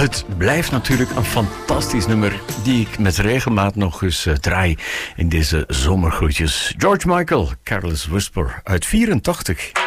Het blijft natuurlijk een fantastisch nummer die ik met regelmaat nog eens draai in deze zomergroetjes. George Michael, Careless Whisper uit 84.